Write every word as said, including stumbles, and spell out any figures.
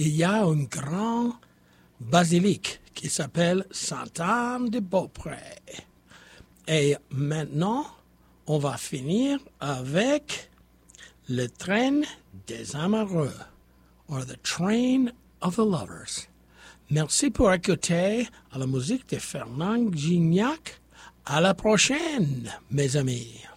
il y a une grande basilique qui s'appelle Sainte-Anne-de-Beaupré. Et maintenant, on va finir avec le train des amoureux, or the train of the lovers. Merci pour écouter à la musique de Fernand Gignac. À la prochaine, mes amis.